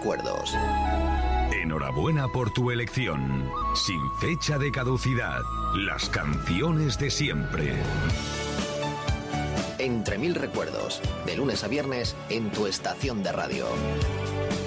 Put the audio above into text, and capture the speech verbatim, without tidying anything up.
recuerdos. Enhorabuena por tu elección. Sin fecha de caducidad. Las canciones de siempre. Entre mil recuerdos. De lunes a viernes en tu estación de radio.